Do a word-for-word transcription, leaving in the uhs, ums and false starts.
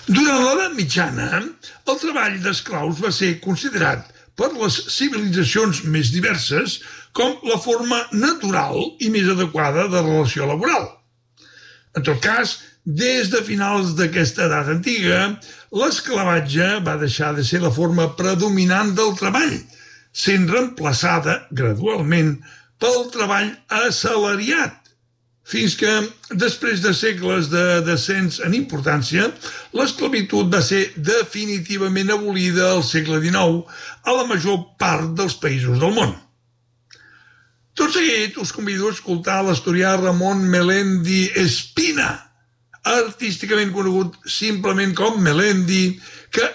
Durant l'edat mitjana, el treball d'esclaus va ser considerat per les civilitzacions més diverses com la forma natural i més adequada de relació laboral. En tot cas, des de finals d'aquesta edat antiga, l'esclavatge va deixar de ser la forma predominant del treball, sent reemplaçada gradualment pel treball assalariat, fins que, després de segles de descens en importància, l'esclavitud va ser definitivament abolida al segle dinou a la major part dels països del món. Tot seguit us convido a escoltar l'asturià Ramon Melendi Espina, artísticament conegut simplement com Melendi, que